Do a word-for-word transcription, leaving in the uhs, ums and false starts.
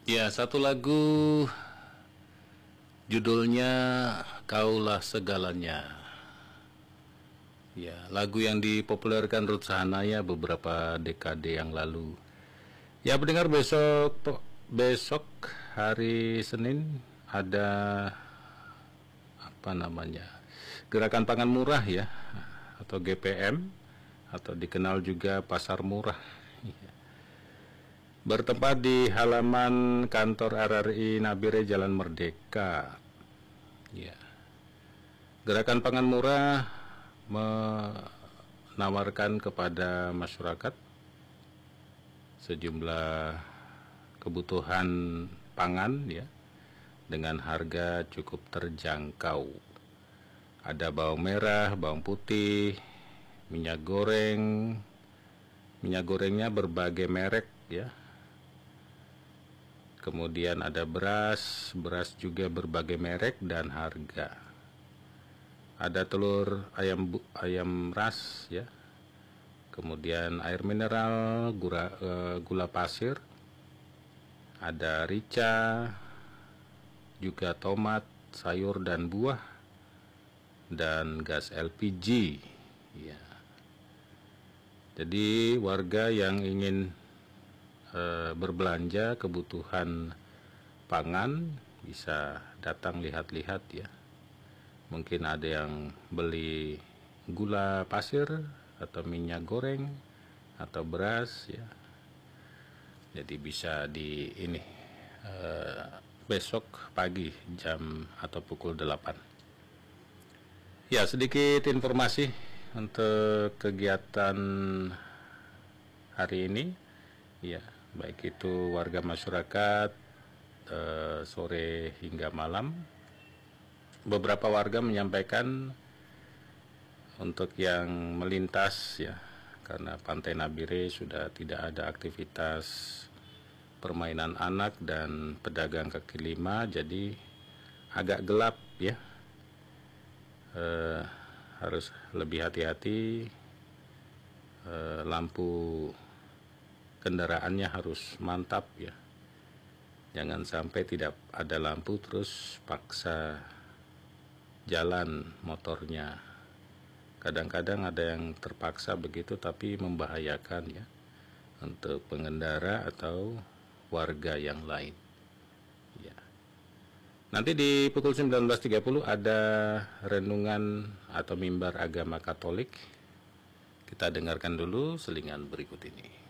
Ya, satu lagu judulnya Kaulah Segalanya. Ya, lagu yang dipopulerkan Ruth Sahanaya beberapa dekade yang lalu. Ya, pendengar, besok besok hari Senin ada apa namanya? Gerakan Pangan Murah ya, atau G P M, atau dikenal juga Pasar Murah. Ya. Bertempat di halaman kantor R R I Nabire Jalan Merdeka. Ya. Gerakan Pangan Murah menawarkan kepada masyarakat sejumlah kebutuhan pangan ya dengan harga cukup terjangkau. Ada bawang merah, bawang putih, minyak goreng. Minyak gorengnya berbagai merek ya. Kemudian ada beras, beras juga berbagai merek dan harga. Ada telur ayam ayam ras ya. Kemudian air mineral, gula, uh, gula pasir. Ada rica, juga tomat, sayur dan buah, dan gas L P G ya. Jadi warga yang ingin E, berbelanja kebutuhan pangan bisa datang lihat-lihat ya. Mungkin ada yang beli gula pasir atau minyak goreng atau beras ya. Jadi bisa di ini e, besok pagi jam atau pukul delapan. Ya, sedikit informasi untuk kegiatan hari ini ya. Baik itu warga masyarakat eh, sore hingga malam. Beberapa warga menyampaikan untuk yang melintas ya, karena Pantai Nabire sudah tidak ada aktivitas permainan anak dan pedagang kaki lima, jadi agak gelap ya. Eh, harus lebih hati-hati, eh, lampu kendaraannya harus mantap ya. Jangan sampai tidak ada lampu terus paksa jalan motornya. Kadang-kadang ada yang terpaksa begitu tapi membahayakan ya untuk pengendara atau warga yang lain. Ya. Nanti di pukul sembilan belas tiga puluh ada renungan atau mimbar agama Katolik. Kita dengarkan dulu selingan berikut ini.